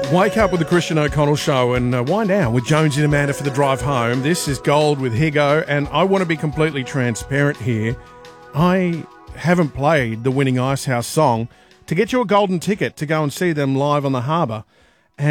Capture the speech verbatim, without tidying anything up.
Wake up with the Christian O'Connell Show and uh, wind down with Jonesy and Amanda for the drive home. This is Gold with Higo, and I want to be completely transparent here. I haven't played the winning Icehouse song to get you a golden ticket to go and see them live on the harbour